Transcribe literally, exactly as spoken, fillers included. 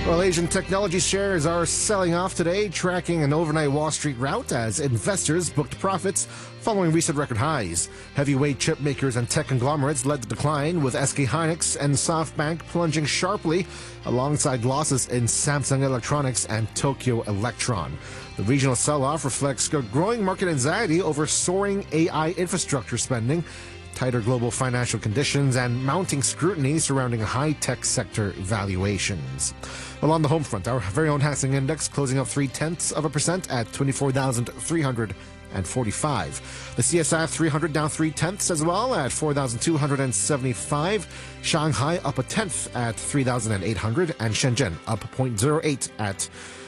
Well, Asian technology shares are selling off today, tracking an overnight Wall Street rout as investors booked profits following recent record highs. Heavyweight chip makers and tech conglomerates led the decline, with S K Hynix and SoftBank plunging sharply alongside losses in Samsung Electronics and Tokyo Electron. The regional sell-off reflects growing market anxiety over soaring A I infrastructure spending, tighter global financial conditions, and mounting scrutiny surrounding high-tech sector valuations. Well, on the home front, our very own Hang Seng Index closing up three-tenths of a percent at twenty-four thousand three hundred forty-five. The C S I three hundred down three-tenths as well at four thousand two hundred seventy-five. Shanghai up a tenth at three thousand eight hundred, and Shenzhen up zero point zero eight at